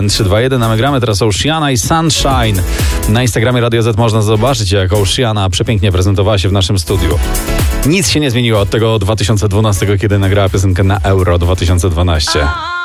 3, 2, 1, a my gramy teraz Oceana i Sunshine. Na Instagramie Radio Z można zobaczyć, jak Oceana przepięknie prezentowała się w naszym studiu. Nic się nie zmieniło od tego 2012, kiedy nagrała piosenkę na Euro 2012.